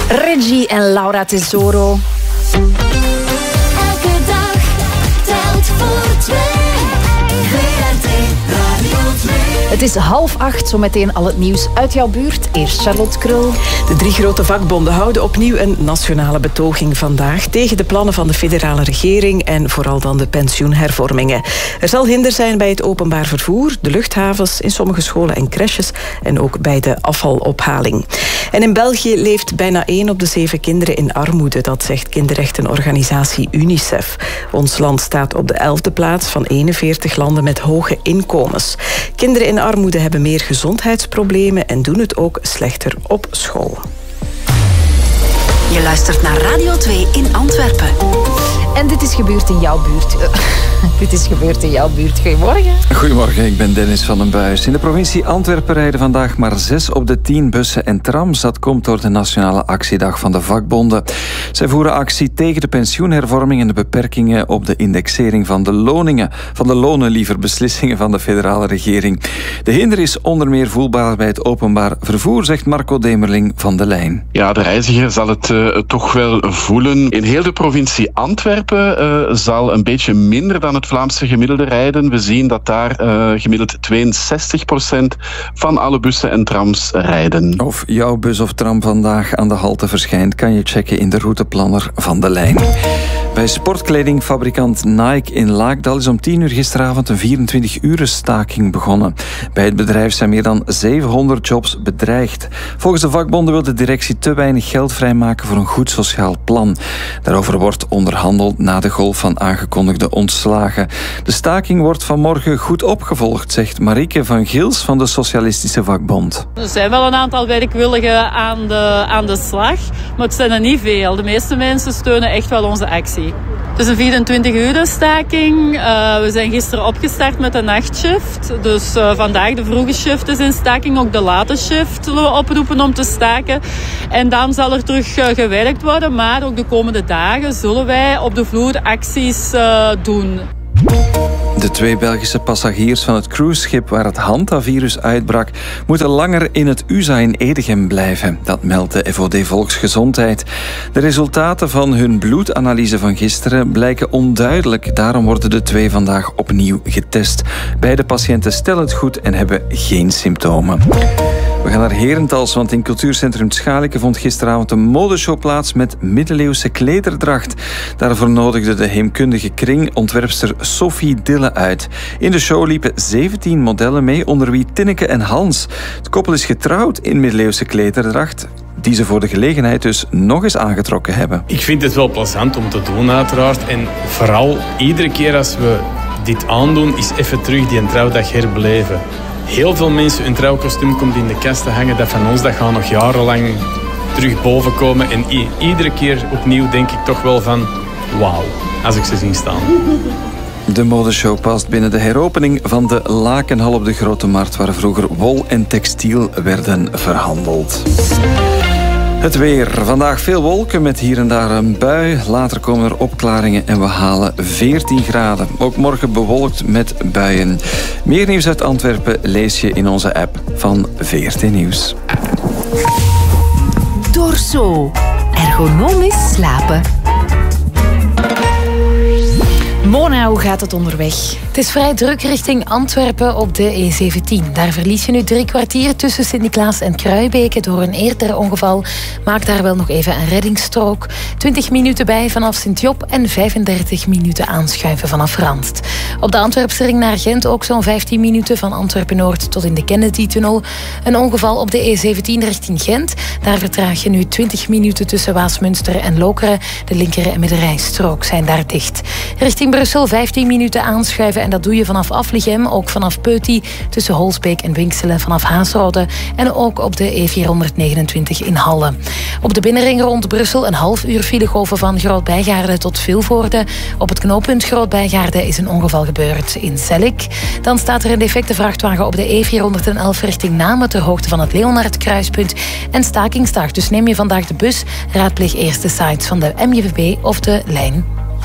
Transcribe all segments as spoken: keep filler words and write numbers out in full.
Reggie en Laura Tesoro. Elke dag telt voor twee. V R T Radio twee. Het is half acht, zometeen al het nieuws uit jouw buurt. Eerst Charlotte Krul. De drie grote vakbonden houden opnieuw een nationale betoging vandaag tegen de plannen van de federale regering en vooral dan de pensioenhervormingen. Er zal hinder zijn bij het openbaar vervoer, de luchthavens, in sommige scholen en crèches en ook bij de afvalophaling. En in België leeft bijna één op de zeven kinderen in armoede, dat zegt kinderrechtenorganisatie UNICEF. Ons land staat op de elfde plaats van eenenveertig landen met hoge inkomens. Kinderen in armoede hebben meer gezondheidsproblemen en doen het ook slechter op school. Je luistert naar Radio twee in Antwerpen. En dit is gebeurd in jouw buurt. Uh, dit is gebeurd in jouw buurt. Goedemorgen. Goedemorgen, ik ben Dennis van den Buis. In de provincie Antwerpen rijden vandaag maar zes op de tien bussen en trams. Dat komt door de Nationale Actiedag van de vakbonden. Zij voeren actie tegen de pensioenhervorming en de beperkingen op de indexering van de loningen. Van de lonen liever, beslissingen van de federale regering. De hinder is onder meer voelbaar bij het openbaar vervoer, zegt Marco Demerling van De Lijn. Ja, de reiziger zal het uh, toch wel voelen. In heel de provincie Antwerpen Uh, zal een beetje minder dan het Vlaamse gemiddelde rijden. We zien dat daar uh, gemiddeld tweeënzestig procent van alle bussen en trams rijden. Of jouw bus of tram vandaag aan de halte verschijnt, kan je checken in de routeplanner van De Lijn. Bij sportkledingfabrikant Nike in Laakdal is om tien uur gisteravond een vierentwintig uren staking begonnen. Bij het bedrijf zijn meer dan zevenhonderd jobs bedreigd. Volgens de vakbonden wil de directie te weinig geld vrijmaken voor een goed sociaal plan. Daarover wordt onderhandeld na de golf van aangekondigde ontslagen. De staking wordt vanmorgen goed opgevolgd, zegt Marieke van Gils van de Socialistische Vakbond. Er zijn wel een aantal werkwilligen aan de, aan de slag, maar het zijn er niet veel. De meeste mensen steunen echt wel onze actie. Het is een vierentwintig uren staking. Uh, we zijn gisteren opgestart met de nachtshift. Dus uh, vandaag de vroege shift is in staking. Ook de late shift zullen we oproepen om te staken. En dan zal er terug uh, gewerkt worden. Maar ook de komende dagen zullen wij op de vloer acties uh, doen. De twee Belgische passagiers van het cruiseschip waar het Hanta-virus uitbrak moeten langer in het U S A in Edegem blijven. Dat meldt de F O D Volksgezondheid. De resultaten van hun bloedanalyse van gisteren blijken onduidelijk. Daarom worden de twee vandaag opnieuw getest. Beide patiënten stellen het goed en hebben geen symptomen. We gaan naar Herentals, want in cultuurcentrum Schaleke vond gisteravond een modeshow plaats met middeleeuwse klederdracht. Daarvoor nodigde de heemkundige kring ontwerpster Sophie Dille uit. In de show liepen zeventien modellen mee, onder wie Tinneke en Hans. Het koppel is getrouwd in middeleeuwse klederdracht, die ze voor de gelegenheid dus nog eens aangetrokken hebben. Ik vind het wel plezant om te doen, uiteraard. En vooral iedere keer als we dit aandoen, is even terug die trouwdag herbeleven. Heel veel mensen, hun trouwkostuum komt in de kast te hangen. Dat van ons, dat gaat nog jarenlang terug boven komen. En i- iedere keer opnieuw denk ik toch wel van wauw, als ik ze zie staan. De modeshow past binnen de heropening van de Lakenhal op de Grote Markt, waar vroeger wol en textiel werden verhandeld. Het weer. Vandaag veel wolken met hier en daar een bui. Later komen er opklaringen en we halen veertien graden. Ook morgen bewolkt met buien. Meer nieuws uit Antwerpen lees je in onze app van V R T Nieuws. Dorso. Ergonomisch slapen. Mona, hoe gaat het onderweg? Het is vrij druk richting Antwerpen op de E zeventien. Daar verlies je nu drie kwartier tussen Sint-Niklaas en Kruibeke door een eerder ongeval. Maak daar wel nog even een reddingsstrook. twintig minuten bij vanaf Sint-Job en vijfendertig minuten aanschuiven vanaf Randst. Op de Antwerpsring naar Gent ook zo'n vijftien minuten van Antwerpen-Noord tot in de Kennedy-tunnel. Een ongeval op de E zeventien richting Gent. Daar vertraag je nu twintig minuten tussen Waasmunster en Lokeren. De linker- en middenrijstrook zijn daar dicht. Richting Brussel vijftien minuten aanschuiven en dat doe je vanaf Aflichem, ook vanaf Peuty, tussen Holsbeek en Winkselen, vanaf Haasrode en ook op de E vierhonderdnegenentwintig in Halle. Op de binnenring rond Brussel een half uur filegolven van Groot-Bijgaarde tot Vilvoorde. Op het knooppunt Groot-Bijgaarde is een ongeval gebeurd in Zellik. Dan staat er een defecte vrachtwagen op de E vierhonderdelf richting Namen ter hoogte van het Leonard-kruispunt en stakingstart. Dus neem je vandaag de bus, raadpleeg eerst de sites van de M J V B of de lijn.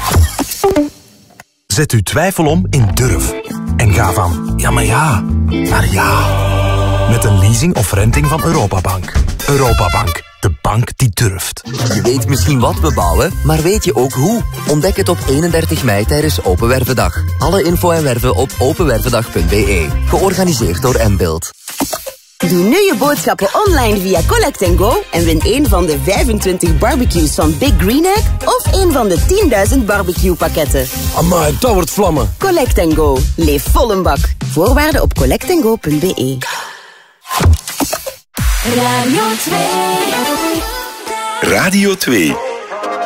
Zet uw twijfel om in durf. En ga van ja maar ja naar ja. Met een leasing of renting van Europabank. Europabank, de bank bank die durft. Je weet misschien wat we bouwen, maar weet je ook hoe? Ontdek het op eenendertig mei tijdens Open Wervendag. Alle info en werven op openwervendag punt b e. Georganiseerd door M-Build. Doe nu je boodschappen online via Collect and Go en win een van de vijfentwintig barbecues van Big Green Egg of een van de tienduizend barbecue pakketten. Amai, dat wordt vlammen. Collect and Go. Leef vol een bak. Voorwaarden op collect and go punt b e. Radio twee. Radio twee.